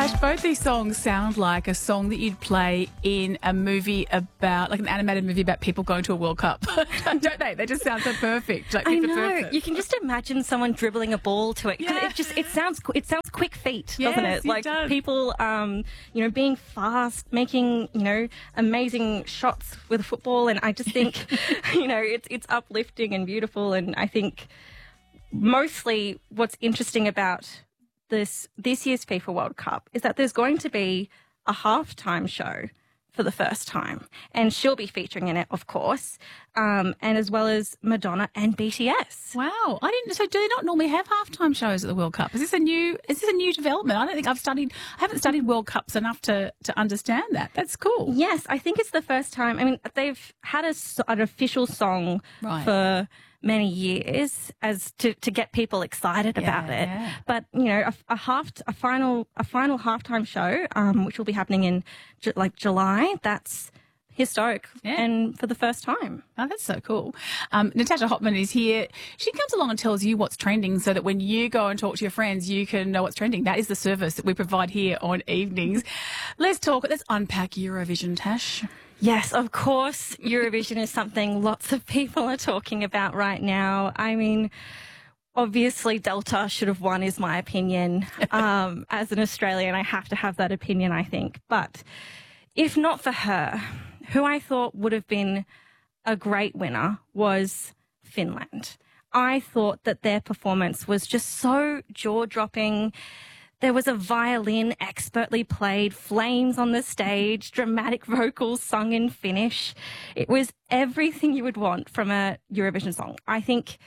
Tash, both these songs sound like a song that you'd play in a movie about, like an animated movie about people going to a World Cup, don't they? They just sound so perfect. Like, I fit the know. purpose. You can just imagine someone dribbling a ball to it. 'Cause it sounds quick feet, doesn't Yes, it? it Like does. people, being fast, making amazing shots with football, and I just think, it's uplifting and beautiful. And I think mostly what's interesting about this year's FIFA World Cup is that there's going to be a halftime show for the first time, and she'll be featuring in it, of course, and as well as Madonna and BTS. Wow, I didn't. So, do they not normally have halftime shows at the World Cup? Is this a new development? I don't think I haven't studied World Cups enough to understand that. That's cool. Yes, I think it's the first time. I mean, they've had an official song Right. for many years as to get people excited about it. Yeah. But a final halftime show, which will be happening in July. That's historic, Yeah. and for the first time. Oh, that's so cool. Natasha Hopman is here. She comes along and tells you what's trending so that when you go and talk to your friends, you can know what's trending. That is the service that we provide here on evenings. Let's unpack Eurovision, Tash. Yes, of course, Eurovision is something lots of people are talking about right now. I mean, obviously Delta should have won, is my opinion. As an Australian, I have to have that opinion, I think. But if not for her, who I thought would have been a great winner was Finland. I thought that their performance was just so jaw-dropping. There was a violin expertly played, flames on the stage, dramatic vocals sung in Finnish. It was everything you would want from a Eurovision song. I think,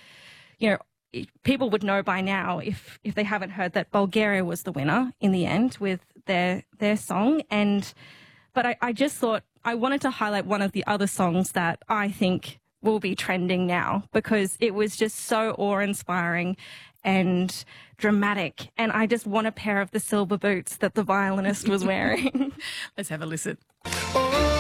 people would know by now if they haven't heard that Bulgaria was the winner in the end with their song. But I just thought I wanted to highlight one of the other songs that I think will be trending now because it was just so awe-inspiring and dramatic. And I just want a pair of the silver boots that the violinist was wearing. Let's have a listen.